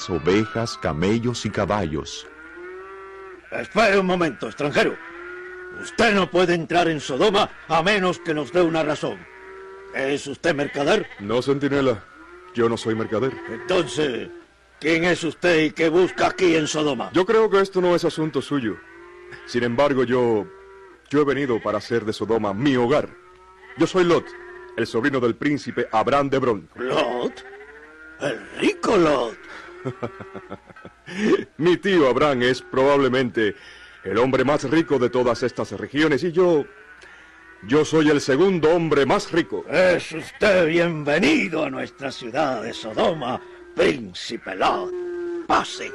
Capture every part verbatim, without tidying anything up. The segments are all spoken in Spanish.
vacas, ovejas, camellos y caballos. Espere un momento, extranjero. Usted no puede entrar en Sodoma a menos que nos dé una razón. ¿Es usted mercader? No, centinela. Yo no soy mercader. Entonces, ¿quién es usted y qué busca aquí en Sodoma? Yo creo que esto no es asunto suyo. Sin embargo, yo... Yo he venido para hacer de Sodoma mi hogar. Yo soy Lot, el sobrino del príncipe Abraham de Hebrón. ¿Lot? ¿El rico Lot? Mi tío Abraham es probablemente el hombre más rico de todas estas regiones y yo... Yo soy el segundo hombre más rico. Es usted bienvenido a nuestra ciudad de Sodoma, príncipe Lot. Pase.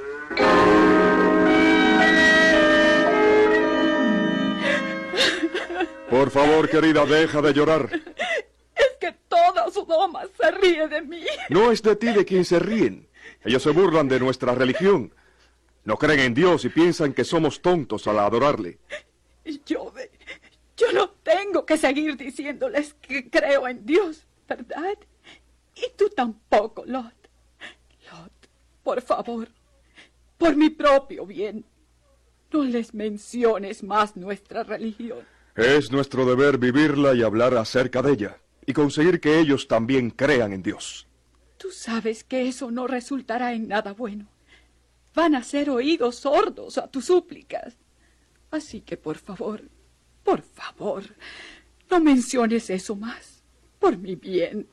Por favor, querida, deja de llorar. Es que toda Sodoma se ríe de mí. No es de ti de quien se ríen. Ellos se burlan de nuestra religión. No creen en Dios y piensan que somos tontos al adorarle. Yo, yo no tengo que seguir diciéndoles que creo en Dios, ¿verdad? Y tú tampoco, Lot. Lot, por favor, por mi propio bien, no les menciones más nuestra religión. Es nuestro deber vivirla y hablar acerca de ella, y conseguir que ellos también crean en Dios. Tú sabes que eso no resultará en nada bueno. Van a ser oídos sordos a tus súplicas. Así que, por favor, por favor, no menciones eso más, por mi bien.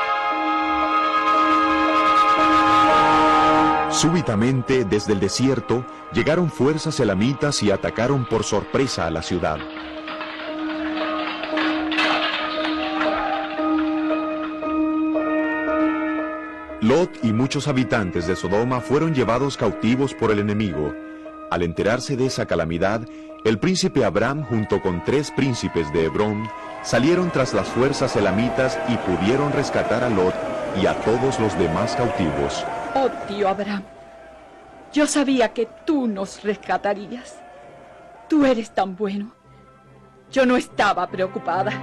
Súbitamente, desde el desierto, llegaron fuerzas elamitas y atacaron por sorpresa a la ciudad. Lot y muchos habitantes de Sodoma fueron llevados cautivos por el enemigo. Al enterarse de esa calamidad, el príncipe Abraham junto con tres príncipes de Hebrón salieron tras las fuerzas elamitas y pudieron rescatar a Lot y a todos los demás cautivos. Oh, tío Abraham, yo sabía que tú nos rescatarías. Tú eres tan bueno. Yo no estaba preocupada.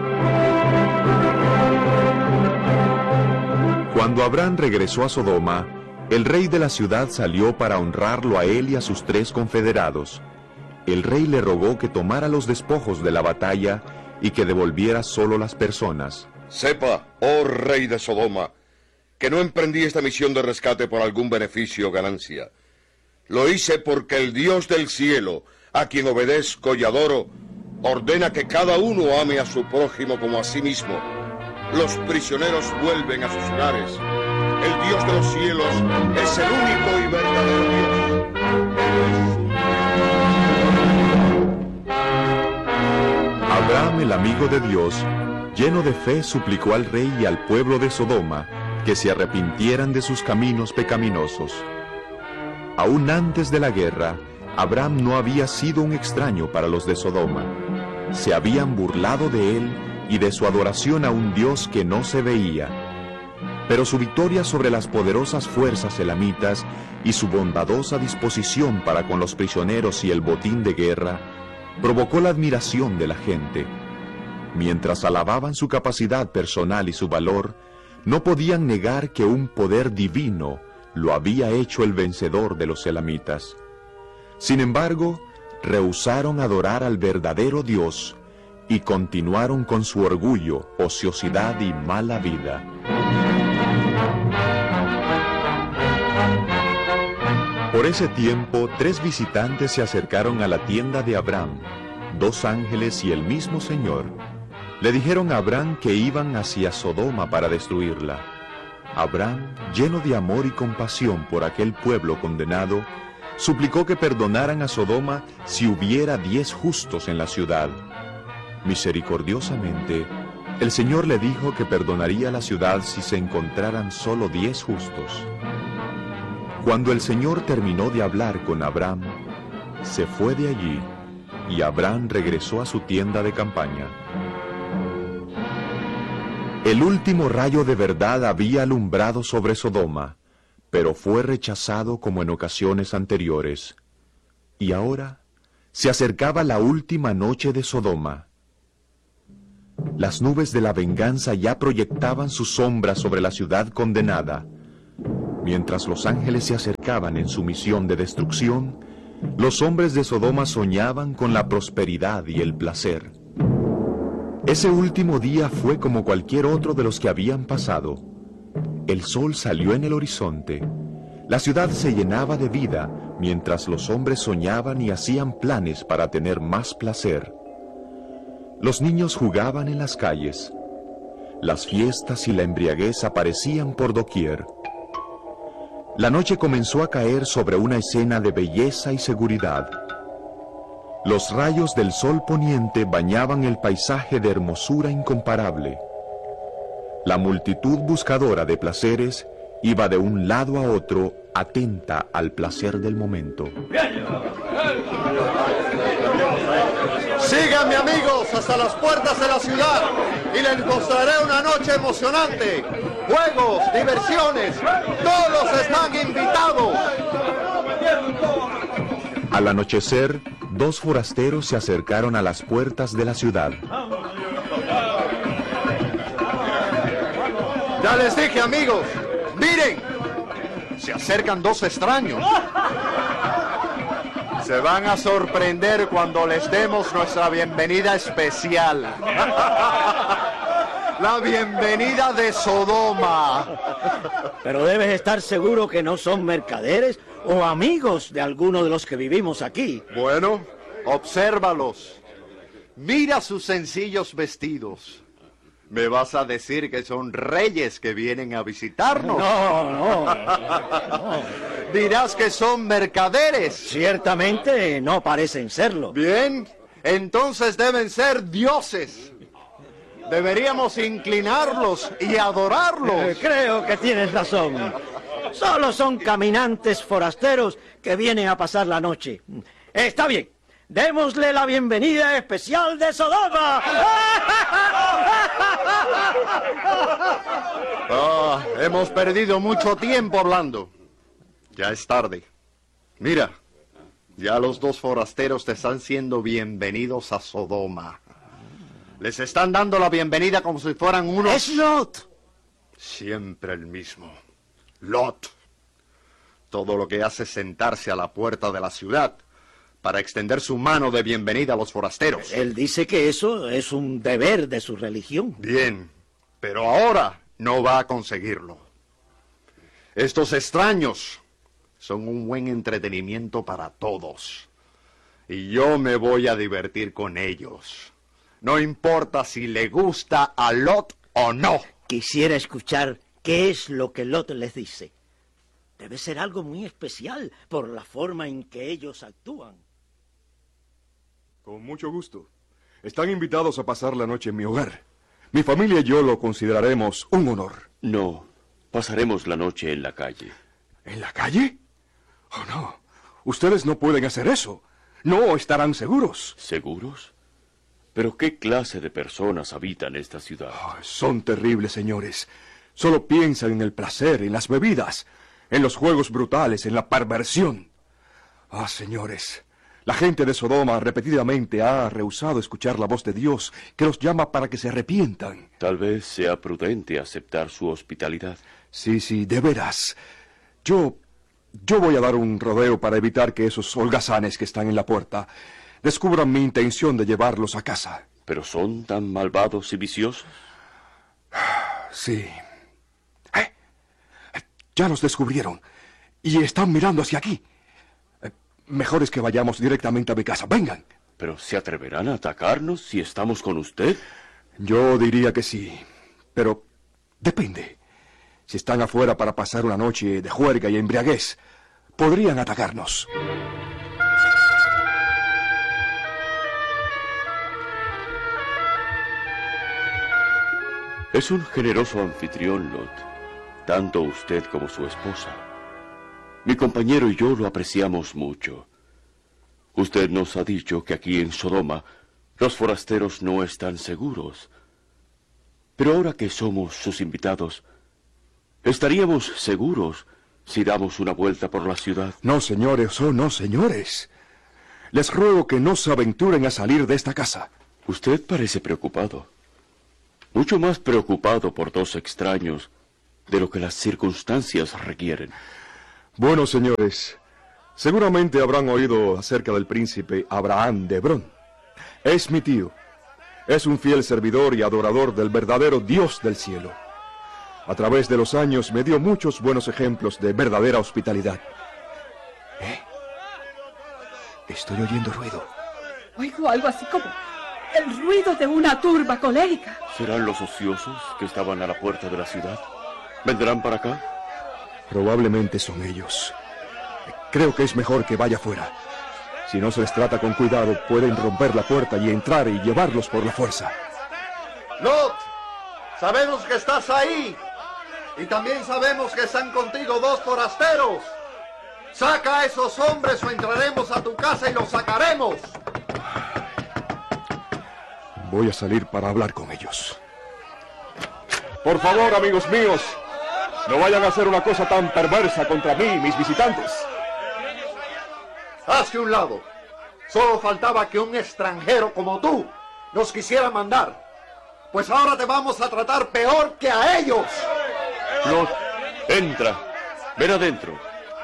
Cuando Abraham regresó a Sodoma, el rey de la ciudad salió para honrarlo a él y a sus tres confederados. El rey le rogó que tomara los despojos de la batalla y que devolviera solo las personas. Sepa, oh rey de Sodoma, que no emprendí esta misión de rescate por algún beneficio o ganancia. Lo hice porque el Dios del cielo, a quien obedezco y adoro, ordena que cada uno ame a su prójimo como a sí mismo. Los prisioneros vuelven a sus hogares. El Dios de los cielos es el único y verdadero Dios. Abraham, el amigo de Dios, lleno de fe, suplicó al rey y al pueblo de Sodoma que se arrepintieran de sus caminos pecaminosos. Aún antes de la guerra, Abraham no había sido un extraño para los de Sodoma. Se habían burlado de él y de su adoración a un Dios que no se veía. Pero su victoria sobre las poderosas fuerzas elamitas y su bondadosa disposición para con los prisioneros y el botín de guerra provocó la admiración de la gente. Mientras alababan su capacidad personal y su valor, no podían negar que un poder divino lo había hecho el vencedor de los elamitas. Sin embargo, rehusaron adorar al verdadero Dios y continuaron con su orgullo, ociosidad y mala vida. Por ese tiempo, tres visitantes se acercaron a la tienda de Abraham, dos ángeles y el mismo Señor. Le dijeron a Abraham que iban hacia Sodoma para destruirla. Abraham, lleno de amor y compasión por aquel pueblo condenado, suplicó que perdonaran a Sodoma si hubiera diez justos en la ciudad. Misericordiosamente, el Señor le dijo que perdonaría la ciudad si se encontraran solo diez justos. Cuando el Señor terminó de hablar con Abraham, se fue de allí y Abraham regresó a su tienda de campaña. El último rayo de verdad había alumbrado sobre Sodoma, pero fue rechazado como en ocasiones anteriores. Y ahora se acercaba la última noche de Sodoma. Las nubes de la venganza ya proyectaban su sombra sobre la ciudad condenada. Mientras los ángeles se acercaban en su misión de destrucción, los hombres de Sodoma soñaban con la prosperidad y el placer. Ese último día fue como cualquier otro de los que habían pasado. El sol salió en el horizonte. La ciudad se llenaba de vida, mientras los hombres soñaban y hacían planes para tener más placer. Los niños jugaban en las calles. Las fiestas y la embriaguez aparecían por doquier. La noche comenzó a caer sobre una escena de belleza y seguridad. Los rayos del sol poniente bañaban el paisaje de hermosura incomparable. La multitud buscadora de placeres iba de un lado a otro, atenta al placer del momento. Síganme, amigos, hasta las puertas de la ciudad y les mostraré una noche emocionante. Juegos, diversiones, todos están invitados. Al anochecer, dos forasteros se acercaron a las puertas de la ciudad. Ya les dije, amigos, miren, se acercan dos extraños. Se van a sorprender cuando les demos nuestra bienvenida especial. La bienvenida de Sodoma. Pero debes estar seguro que no son mercaderes o amigos de alguno de los que vivimos aquí. Bueno, obsérvalos. Mira sus sencillos vestidos. ¿Me vas a decir que son reyes que vienen a visitarnos? No, no, no. Dirás que son mercaderes. Ciertamente no parecen serlo. Bien, entonces deben ser dioses. Deberíamos inclinarlos y adorarlos. Eh, creo que tienes razón. Solo son caminantes forasteros que vienen a pasar la noche. Está bien. Démosle la bienvenida especial de Sodoma. Ah, hemos perdido mucho tiempo hablando. Ya es tarde. Mira, ya los dos forasteros te están siendo bienvenidos a Sodoma. Les están dando la bienvenida como si fueran unos... ¡Es Lot! Siempre el mismo. Lot. Todo lo que hace es sentarse a la puerta de la ciudad para extender su mano de bienvenida a los forasteros. Él dice que eso es un deber de su religión. Bien, pero ahora no va a conseguirlo. Estos extraños son un buen entretenimiento para todos. Y yo me voy a divertir con ellos. No importa si le gusta a Lot o no. Quisiera escuchar qué es lo que Lot les dice. Debe ser algo muy especial por la forma en que ellos actúan. Con mucho gusto. Están invitados a pasar la noche en mi hogar. Mi familia y yo lo consideraremos un honor. No, pasaremos la noche en la calle. ¿En la calle? Oh, no. Ustedes no pueden hacer eso. No estarán seguros. ¿Seguros? ¿Pero qué clase de personas habitan esta ciudad? Oh, son terribles, señores. Solo piensan en el placer, en las bebidas, en los juegos brutales, en la perversión. Ah, señores, la gente de Sodoma repetidamente ha rehusado escuchar la voz de Dios que los llama para que se arrepientan. Tal vez sea prudente aceptar su hospitalidad. Sí, sí, de veras. Yo... yo voy a dar un rodeo para evitar que esos holgazanes que están en la puerta descubran mi intención de llevarlos a casa. ¿Pero son tan malvados y viciosos? Sí. ¿Eh? Ya los descubrieron y están mirando hacia aquí. Mejor es que vayamos directamente a mi casa. ¡Vengan! ¿Pero se atreverán a atacarnos si estamos con usted? Yo diría que sí, pero depende. Si están afuera para pasar una noche de juerga y embriaguez, podrían atacarnos. Es un generoso anfitrión, Lot. Tanto usted como su esposa. Mi compañero y yo lo apreciamos mucho. Usted nos ha dicho que aquí en Sodoma los forasteros no están seguros. Pero ahora que somos sus invitados, ¿estaríamos seguros si damos una vuelta por la ciudad? No, señores, oh, no, señores. Les ruego que no se aventuren a salir de esta casa. Usted parece preocupado. Mucho más preocupado por dos extraños de lo que las circunstancias requieren. Bueno, señores, seguramente habrán oído acerca del príncipe Abraham de Hebrón. Es mi tío. Es un fiel servidor y adorador del verdadero Dios del cielo. A través de los años me dio muchos buenos ejemplos de verdadera hospitalidad. ¿Eh? Estoy oyendo ruido. Oigo algo así como el ruido de una turba colérica. ¿Serán los ociosos que estaban a la puerta de la ciudad? ¿Vendrán para acá? Probablemente son ellos. Creo que es mejor que vaya fuera. Si no se les trata con cuidado, pueden romper la puerta y entrar y llevarlos por la fuerza. Lot, sabemos que estás ahí. Y también sabemos que están contigo dos forasteros. Saca a esos hombres o entraremos a tu casa y los sacaremos. Voy a salir para hablar con ellos. Por favor, amigos míos, no vayan a hacer una cosa tan perversa contra mí y mis visitantes. Hazte un lado. Solo faltaba que un extranjero como tú nos quisiera mandar. Pues ahora te vamos a tratar peor que a ellos. Lot, entra. Ven adentro.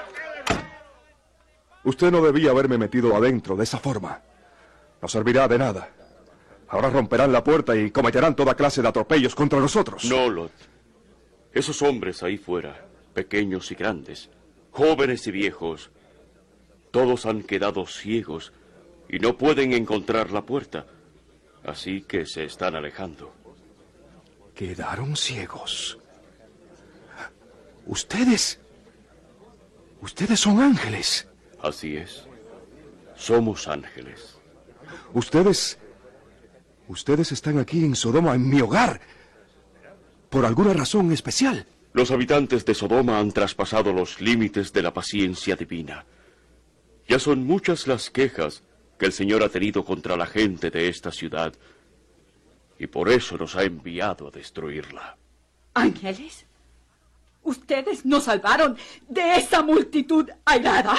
Usted no debía haberme metido adentro de esa forma. No servirá de nada. Ahora romperán la puerta y cometerán toda clase de atropellos contra nosotros. No, Lot. Esos hombres ahí fuera, pequeños y grandes, jóvenes y viejos, todos han quedado ciegos y no pueden encontrar la puerta. Así que se están alejando. Quedaron ciegos. Ustedes... Ustedes son ángeles. Así es. Somos ángeles. Ustedes... Ustedes están aquí en Sodoma, en mi hogar, por alguna razón especial. Los habitantes de Sodoma han traspasado los límites de la paciencia divina. Ya son muchas las quejas que el Señor ha tenido contra la gente de esta ciudad, y por eso nos ha enviado a destruirla. ¿Ángeles? ¿Ustedes nos salvaron de esa multitud airada?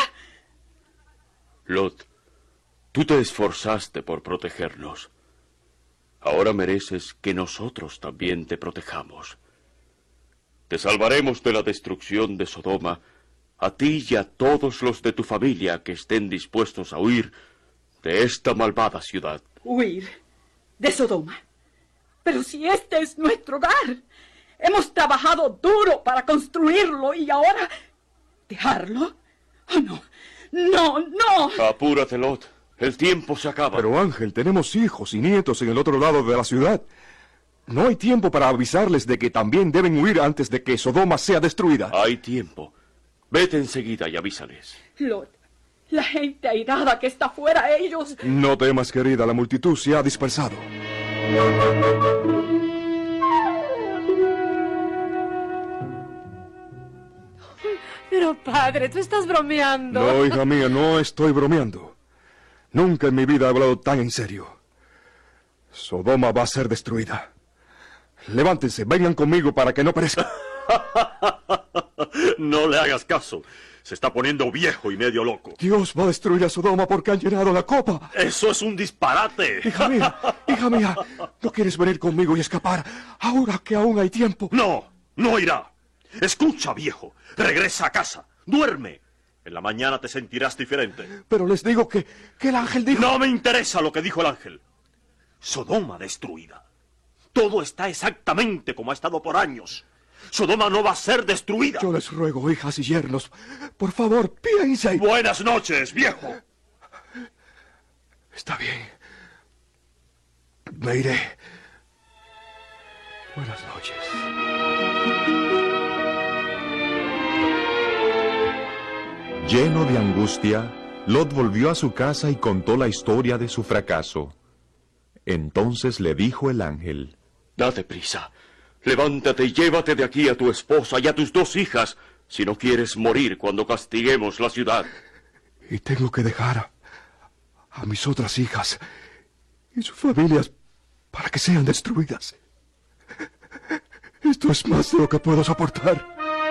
Lot, tú te esforzaste por protegernos. Ahora mereces que nosotros también te protejamos. Te salvaremos de la destrucción de Sodoma, a ti y a todos los de tu familia que estén dispuestos a huir de esta malvada ciudad. ¿Huir de Sodoma? Pero si este es nuestro hogar. Hemos trabajado duro para construirlo y ahora... ¿dejarlo? Oh, no, no, no. Apúrate, Lot. El tiempo se acaba. Pero Ángel, tenemos hijos y nietos en el otro lado de la ciudad. No hay tiempo para avisarles de que también deben huir antes de que Sodoma sea destruida. Hay tiempo. Vete enseguida y avísales. Lot, la gente airada que está fuera, ellos... No temas, querida, la multitud se ha dispersado. Pero padre, tú estás bromeando. No, hija mía, no estoy bromeando. Nunca en mi vida he hablado tan en serio. Sodoma va a ser destruida. Levántense, vengan conmigo para que no perezca. No le hagas caso. Se está poniendo viejo y medio loco. Dios va a destruir a Sodoma porque han llenado la copa. Eso es un disparate. Hija mía, hija mía, ¿no quieres venir conmigo y escapar ahora que aún hay tiempo? No, no irá. Escucha, viejo. Regresa a casa. Duerme. En la mañana te sentirás diferente. Pero les digo que, que el ángel dijo... No me interesa lo que dijo el ángel. Sodoma destruida. Todo está exactamente como ha estado por años. Sodoma no va a ser destruida. Yo les ruego, hijas y yernos, por favor, piensen. Buenas noches, viejo. Está bien. Me iré. Buenas noches. Lleno de angustia, Lot volvió a su casa y contó la historia de su fracaso. Entonces le dijo el ángel: Date prisa. Levántate y llévate de aquí a tu esposa y a tus dos hijas, si no quieres morir cuando castiguemos la ciudad. Y tengo que dejar a, a mis otras hijas y sus familias para que sean destruidas. Esto es más de lo que puedo soportar.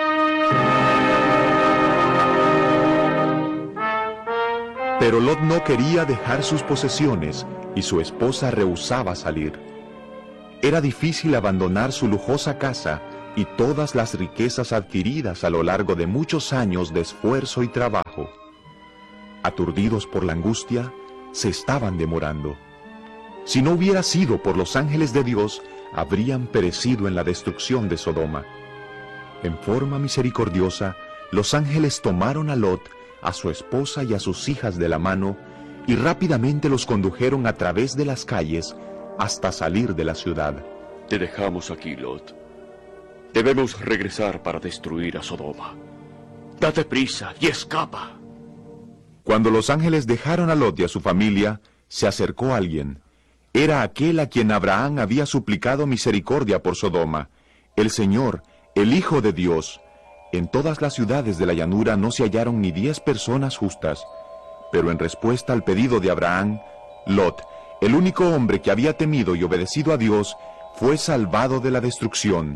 Pero Lot no quería dejar sus posesiones y su esposa rehusaba salir. Era difícil abandonar su lujosa casa y todas las riquezas adquiridas a lo largo de muchos años de esfuerzo y trabajo. Aturdidos por la angustia, se estaban demorando. Si no hubiera sido por los ángeles de Dios, habrían perecido en la destrucción de Sodoma. En forma misericordiosa, los ángeles tomaron a Lot, a su esposa y a sus hijas de la mano, y rápidamente los condujeron a través de las calles hasta salir de la ciudad. Te dejamos aquí, Lot. Debemos regresar para destruir a Sodoma. Date prisa y escapa. Cuando los ángeles dejaron a Lot y a su familia, se acercó alguien. Era aquel a quien Abraham había suplicado misericordia por Sodoma, el Señor, el Hijo de Dios. En todas las ciudades de la llanura no se hallaron ni diez personas justas, pero en respuesta al pedido de Abraham, Lot, el único hombre que había temido y obedecido a Dios, fue salvado de la destrucción.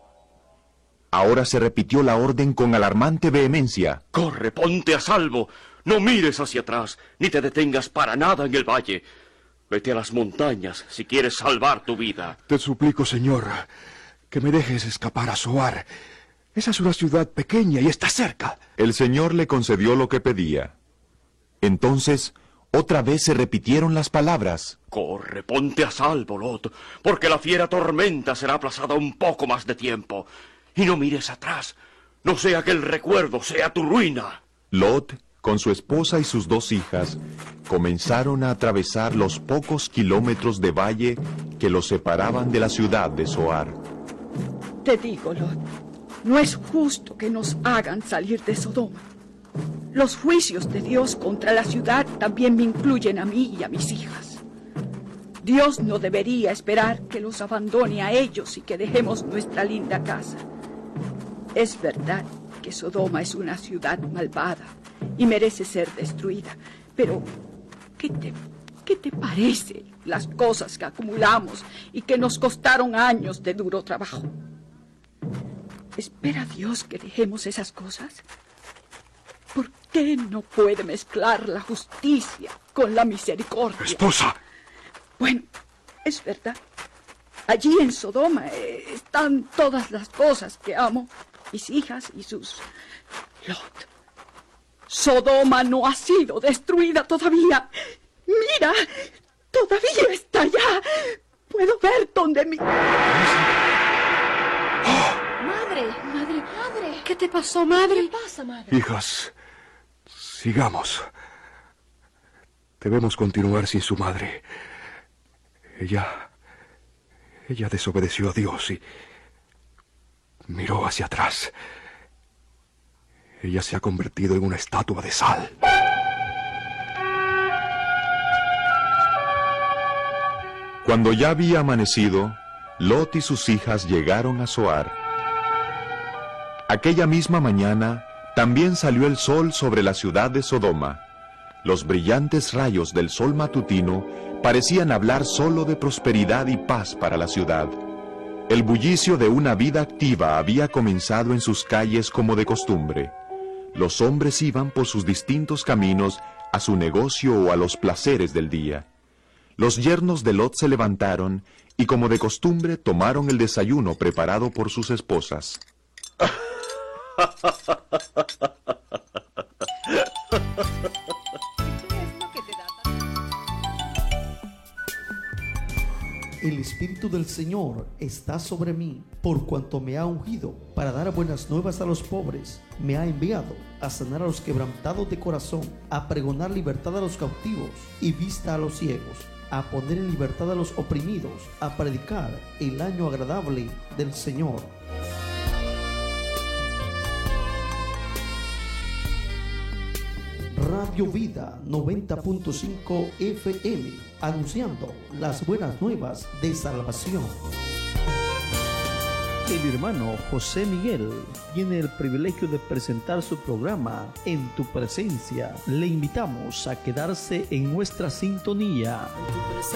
Ahora se repitió la orden con alarmante vehemencia. Corre, ponte a salvo. No mires hacia atrás, ni te detengas para nada en el valle. Vete a las montañas si quieres salvar tu vida. Te suplico, Señor, que me dejes escapar a Zoar. Esa es una ciudad pequeña y está cerca. El Señor le concedió lo que pedía. Entonces, otra vez se repitieron las palabras. Corre, ponte a salvo, Lot, porque la fiera tormenta será aplazada un poco más de tiempo. Y no mires atrás, no sea que el recuerdo sea tu ruina. Lot, con su esposa y sus dos hijas, comenzaron a atravesar los pocos kilómetros de valle que los separaban de la ciudad de Zoar. Te digo, Lot, no es justo que nos hagan salir de Sodoma. Los juicios de Dios contra la ciudad también me incluyen a mí y a mis hijas. Dios no debería esperar que los abandone a ellos y que dejemos nuestra linda casa. Es verdad que Sodoma es una ciudad malvada y merece ser destruida, pero ¿qué te, qué te parece las cosas que acumulamos y que nos costaron años de duro trabajo? ¿Espera Dios que dejemos esas cosas? ¿Por qué no puede mezclar la justicia con la misericordia? ¡Esposa! Bueno, es verdad. Allí en Sodoma eh, están todas las cosas que amo, mis hijas y sus... Lot. Sodoma no ha sido destruida todavía. Mira, todavía está allá. Puedo ver dónde mi... Madre, madre, madre. ¿Qué te pasó, madre? ¿Qué pasa, madre? Hijas, sigamos. Debemos continuar sin su madre. Ella... Ella desobedeció a Dios y... miró hacia atrás. Ella se ha convertido en una estatua de sal. Cuando ya había amanecido, Lot y sus hijas llegaron a Zoar. Aquella misma mañana, también salió el sol sobre la ciudad de Sodoma. Los brillantes rayos del sol matutino parecían hablar solo de prosperidad y paz para la ciudad. El bullicio de una vida activa había comenzado en sus calles como de costumbre. Los hombres iban por sus distintos caminos a su negocio o a los placeres del día. Los yernos de Lot se levantaron y, como de costumbre, tomaron el desayuno preparado por sus esposas. El Espíritu del Señor está sobre mí, por cuanto me ha ungido para dar buenas nuevas a los pobres. Me ha enviado a sanar a los quebrantados de corazón, a pregonar libertad a los cautivos y vista a los ciegos, a poner en libertad a los oprimidos, a predicar el año agradable del Señor. Radio Vida noventa punto cinco F M, anunciando las buenas nuevas de salvación. El hermano José Miguel tiene el privilegio de presentar su programa En tu Presencia. Le invitamos a quedarse en nuestra sintonía.